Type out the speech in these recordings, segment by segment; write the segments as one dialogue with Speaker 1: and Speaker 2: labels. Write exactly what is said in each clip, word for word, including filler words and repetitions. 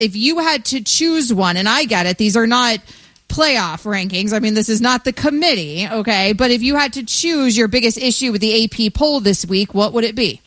Speaker 1: if you had to choose one, and I get it, these are not playoff rankings. I mean, this is not the committee, okay? But if you had to choose your biggest issue with the A P poll this week, what would it be?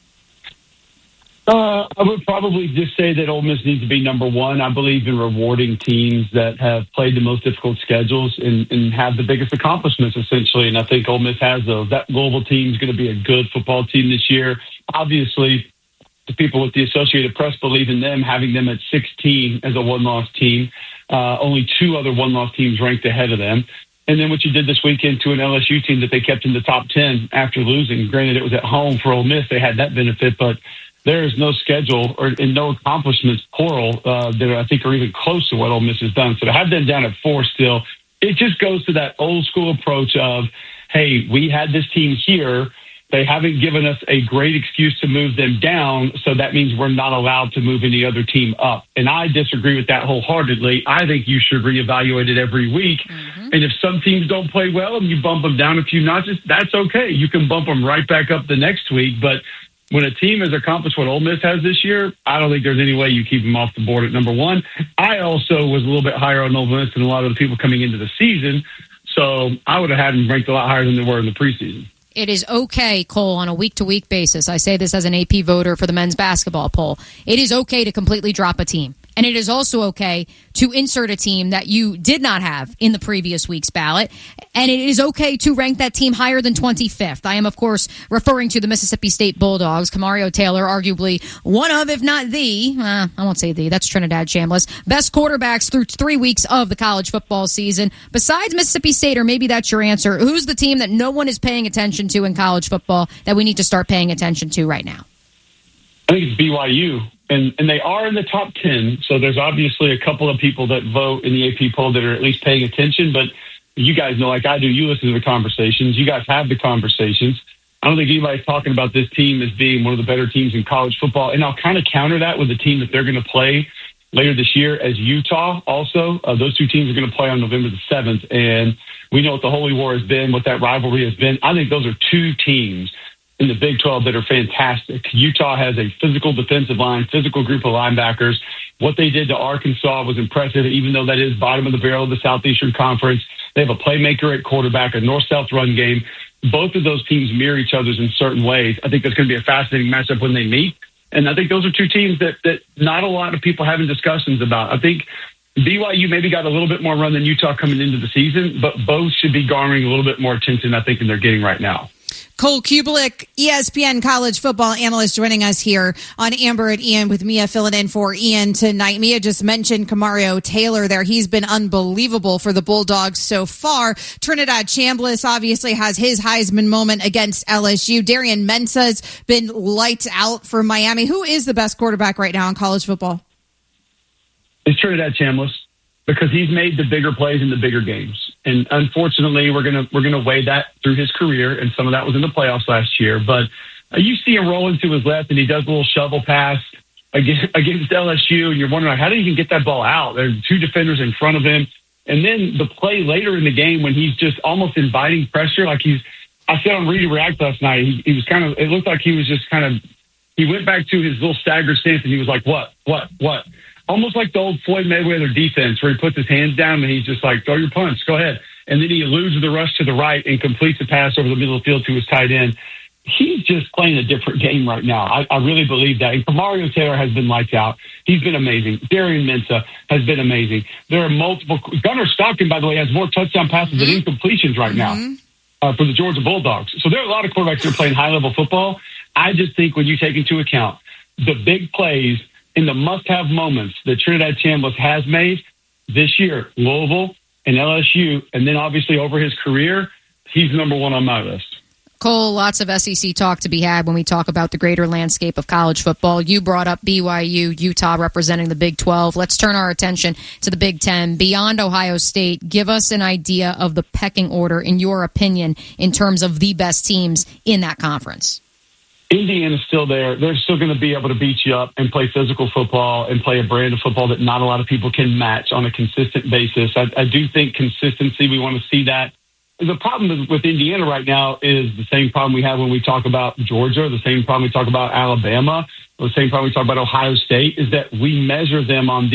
Speaker 2: Uh, I would probably just say that Ole Miss needs to be number one. I believe in rewarding teams that have played the most difficult schedules and, and have the biggest accomplishments, essentially. And I think Ole Miss has those. That Louisville team is going to be a good football team this year. Obviously, the people with the Associated Press believe in them, having them at sixteen as a one-loss team. Uh, only two other one-loss teams ranked ahead of them. And then what you did this weekend to an L S U team that they kept in the top ten after losing. Granted, it was at home for Ole Miss. They had that benefit, but there is no schedule or and no accomplishments, plural, uh, that I think are even close to what Ole Miss has done. So to have them down at four still, it just goes to that old school approach of, hey, we had this team here. They haven't given us a great excuse to move them down, so that means we're not allowed to move any other team up. And I disagree with that wholeheartedly. I think you should reevaluate it every week. Mm-hmm. And if some teams don't play well and you bump them down a few notches, that's okay. You can bump them right back up the next week. But when a team has accomplished what Ole Miss has this year, I don't think there's any way you keep them off the board at number one. I also was a little bit higher on Ole Miss than a lot of the people coming into the season, so I would have had them ranked a lot higher than they were in the preseason.
Speaker 3: It is okay, Cole, on a week-to-week basis. I say this as an A P voter for the men's basketball poll. It is okay to completely drop a team. And it is also okay to insert a team that you did not have in the previous week's ballot. And it is okay to rank that team higher than twenty-fifth. I am, of course, referring to the Mississippi State Bulldogs. Kamario Taylor, arguably one of, if not the, uh, I won't say the, that's Trinidad Chambliss, best quarterbacks through three weeks of the college football season. Besides Mississippi State, or maybe that's your answer, who's the team that no one is paying attention to in college football that we need to start paying attention to right now?
Speaker 2: I think it's B Y U. And and they are in the top ten, so there's obviously a couple of people that vote in the A P poll that are at least paying attention. But you guys know, like I do, you listen to the conversations. You guys have the conversations. I don't think anybody's talking about this team as being one of the better teams in college football. And I'll kind of counter that with the team that they're going to play later this year as Utah also. Uh, those two teams are going to play on November the seventh. And we know what the Holy War has been, what that rivalry has been. I think those are two teams in the Big twelve that are fantastic. Utah has a physical defensive line, physical group of linebackers. What they did to Arkansas was impressive, even though that is bottom of the barrel of the Southeastern Conference. They have a playmaker at quarterback, a north-south run game. Both of those teams mirror each other in certain ways. I think that's going to be a fascinating matchup when they meet. And I think those are two teams that, that not a lot of people having discussions about. I think B Y U maybe got a little bit more run than Utah coming into the season, but both should be garnering a little bit more attention, I think, than they're getting right now.
Speaker 1: Cole Cubelic, E S P N college football analyst, joining us here on Amber and Ian, with Mia filling in for Ian tonight. Mia just mentioned Kamario Taylor there. He's been unbelievable for the Bulldogs so far. Trinidad Chambliss obviously has his Heisman moment against L S U. Darian Mensah's been lights out for Miami. Who is the best quarterback right now in college football?
Speaker 2: It's Trinidad Chambliss, because he's made the bigger plays in the bigger games. And unfortunately, we're gonna we're gonna weigh that through his career, and some of that was in the playoffs last year. But uh, you see him rolling to his left, and he does a little shovel pass against, against L S U, and you're wondering, how did he even get that ball out? There's two defenders in front of him. And then the play later in the game when he's just almost inviting pressure, like he's – I said on Read and React last night, he, he was kind of – it looked like he was just kind of – he went back to his little staggered stance, and he was like, what, what, what? Almost like the old Floyd Mayweather defense where he puts his hands down and he's just like, throw your punch, go ahead. And then he eludes the rush to the right and completes a pass over the middle of the field to his tight end. He's just playing a different game right now. I, I really believe that. And Kamario Taylor has been lights out. He's been amazing. Darian Mensah has been amazing. There are multiple. Gunnar Stockton, by the way, has more touchdown passes mm-hmm. than incompletions right now mm-hmm. uh, for the Georgia Bulldogs. So there are a lot of quarterbacks that are playing high-level football. I just think when you take into account the big plays in the must-have moments that Trinidad Chambliss has made this year, Louisville and L S U, and then obviously over his career, he's number one on my list.
Speaker 3: Cole, lots of S E C talk to be had when we talk about the greater landscape of college football. You brought up B Y U, Utah representing the Big twelve. Let's turn our attention to the Big ten. Beyond Ohio State, give us an idea of the pecking order, in your opinion, in terms of the best teams in that conference.
Speaker 2: Indiana's still there. They're still going to be able to beat you up and play physical football and play a brand of football that not a lot of people can match on a consistent basis. I, I do think consistency, we want to see that. The problem with Indiana right now is the same problem we have when we talk about Georgia, the same problem we talk about Alabama. the same problem we talk about Ohio State, is that we measure them on